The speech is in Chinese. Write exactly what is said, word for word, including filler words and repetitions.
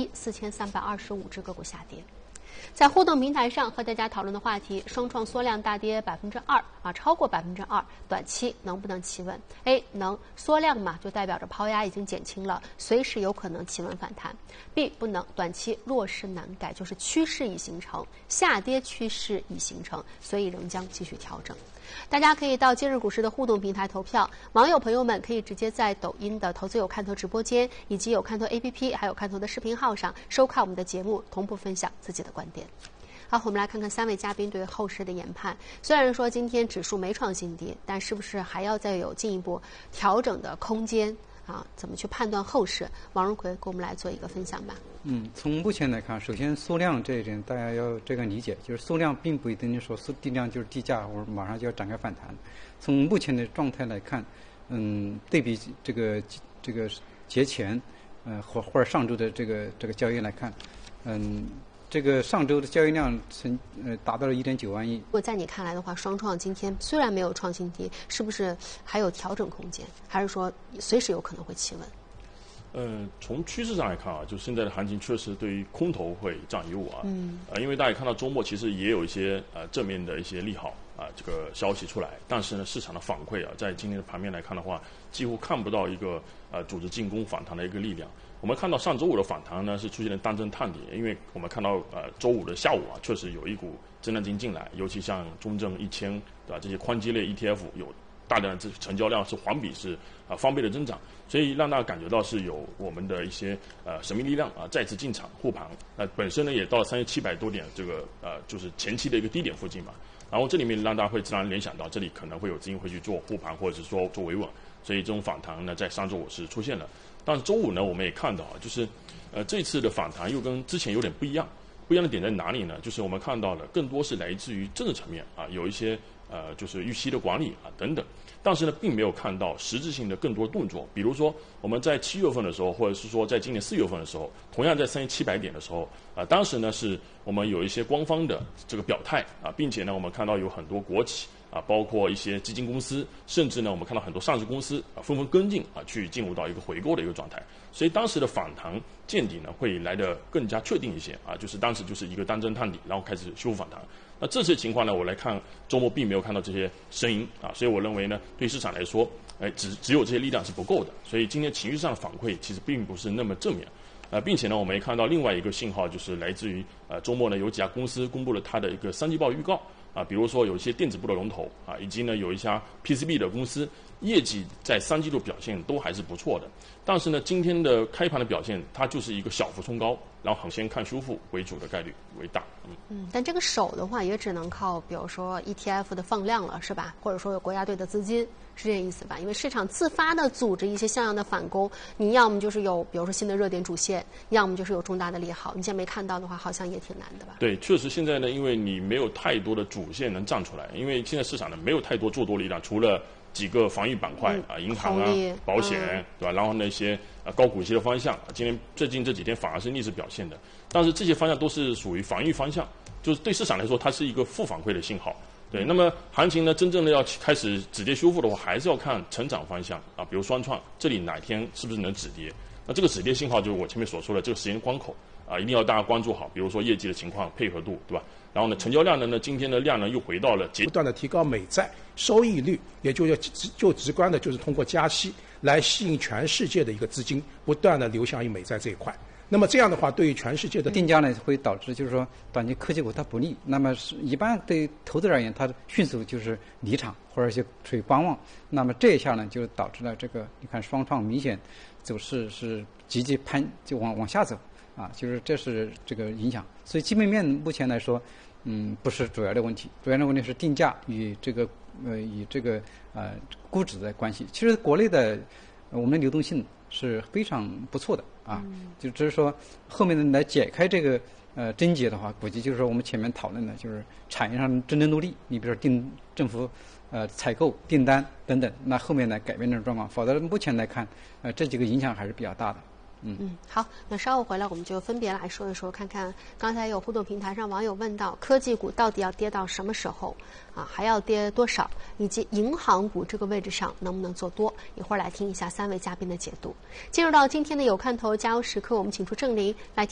一四千三百二十五只个股下跌。在互动平台上和大家讨论的话题，双创缩量大跌百分之二啊，超过百分之二，短期能不能企稳 ？A 能，缩量嘛，就代表着抛压已经减轻了，随时有可能企稳反弹。B 不能，短期弱势难改，就是趋势已形成，下跌趋势已形成，所以仍将继续调整。大家可以到今日股市的互动平台投票，网友朋友们可以直接在抖音的投资有看头直播间，以及有看头 A P P， 还有看头的视频号上收看我们的节目，同步分享自己的观点。好，我们来看看三位嘉宾对后市的研判。虽然说今天指数没创新低，但是不是还要再有进一步调整的空间啊？怎么去判断后市？王荣奎给我们来做一个分享吧。 嗯，从目前来看，首先缩量这一点大家要这个理解，就是缩量并不一定说低量就是低价，或者马上就要展开反弹。从目前的状态来看，嗯，对比这个这个节前，呃，或或者上周的这个这个交易来看，嗯。这个上周的交易量成呃达到了一点九万亿。 如果在你看来的话，双创今天虽然没有创新低，是不是还有调整空间？还是说随时有可能会企稳？ 嗯，从趋势上来看啊，就现在的行情确实对于空头会占优啊。嗯。呃，因为大家看到周末其实也有一些呃正面的一些利好啊这个消息出来，但是呢市场的反馈啊，在今天的盘面来看的话，几乎看不到一个呃组织进攻反弹的一个力量。我们看到上周五的反弹呢是出现了单针探底，因为我们看到呃周五的下午啊，确实有一股震荡金进来，尤其像中证一千对吧这些宽基类 E T F 有大量的成交量是环比是啊翻倍的增长，所以让大家感觉到是有我们的一些呃神秘力量啊再次进场护盘。那本身呢也到了三千七百多点这个呃就是前期的一个低点附近嘛，然后这里面让大家会自然联想到这里可能会有资金会去做护盘或者是说做维稳，所以这种反弹呢在上周五是出现了。但是周五呢，我们也看到，就是，呃，这次的反弹又跟之前有点不一样。不一样的点在哪里呢？就是我们看到了更多是来自于政治层面啊，有一些呃，就是预期的管理啊等等。但是呢，并没有看到实质性的更多动作。比如说，我们在七月份的时候，或者是说在今年四月份的时候，同样在三千七百点的时候，啊，当时呢是我们有一些官方的这个表态啊，并且呢，我们看到有很多国企。啊，包括一些基金公司，甚至呢，我们看到很多上市公司啊，纷纷跟进啊，去进入到一个回购的一个状态。所以当时的反弹见底呢，会来得更加确定一些啊，就是当时就是一个单针探底，然后开始修复反弹。那这次情况呢，我来看周末并没有看到这些声音啊，所以我认为呢，对市场来说，哎，只只有这些力量是不够的。所以今天情绪上的反馈其实并不是那么正面。呃，并且呢，我们也看到另外一个信号，就是来自于呃周末呢，有几家公司公布了它的一个三季报预告。啊，比如说有一些电子部的龙头啊，以及呢有一家 P C B 的公司，业绩在三季度表现都还是不错的。但是呢，今天的开盘的表现，它就是一个小幅冲高，然后很先看修复为主的概率为大。嗯嗯，但这个手的话，也只能靠比如说 E T F 的放量了，是吧？或者说有国家队的资金，是这个意思吧？因为市场自发的组织一些像样的反攻，你要么就是有比如说新的热点主线，要么就是有重大的利好。你现在没看到的话，好像也挺难的吧？ 对，确实现在呢，因为你没有太多的主线能站出来，因为现在市场呢没有太多做多力量，除了几个防御板块、嗯、啊，银行啊、保险、嗯、对吧？然后那些啊高股息的方向，今天最近这几天反而是逆势表现的。但是这些方向都是属于防御方向，就是对市场来说，它是一个负反馈的信号。对，那么行情呢，真正的要开始止跌修复的话，还是要看成长方向啊，比如双创这里哪天是不是能止跌？那这个止跌信号就是我前面所说的这个时间关口啊，一定要大家关注好，比如说业绩的情况、配合度，对吧？然后呢，成交量呢，呢今天的量呢又回到了不断的提高美债收益率，也就要就直观的就是通过加息来吸引全世界的一个资金不断的流向于美债这一块。那么这样的话，对于全世界的定价呢，会导致就是说短期科技股它不利。那么是一般对投资者而言，它迅速就是离场或者是处于观望。那么这一下呢，就导致了这个你看双创明显走势是急剧攀就往往下走啊，就是这是这个影响。所以基本面目前来说，嗯，不是主要的问题，主要的问题是定价与这个呃与这个呃估值的关系。其实国内的、呃、我们的流动性是非常不错的啊，嗯、就只是说后面来解开这个呃症结的话，估计就是说我们前面讨论的，就是产业上真正努力，你比如说定政府呃采购订单等等，那后面呢改变这种状况，否则目前来看，呃这几个影响还是比较大的。嗯嗯，好，那稍后回来我们就分别来说一说，看看刚才有互动平台上网友问到，科技股到底要跌到什么时候啊？还要跌多少？以及银行股这个位置上能不能做多？一会儿来听一下三位嘉宾的解读。进入到今天的有看头加油时刻，我们请出郑林来。